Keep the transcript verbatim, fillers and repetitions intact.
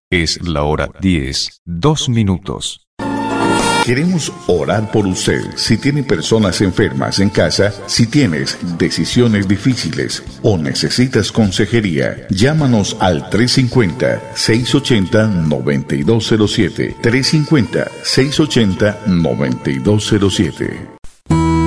Es la hora diez, dos minutos. Queremos orar por usted. Si tiene personas enfermas en casa, si tienes decisiones difíciles o necesitas consejería, llámanos al tres cinco cero, seis ocho cero, nueve dos cero siete. tres cinco cero, seis ocho cero, nueve dos cero siete.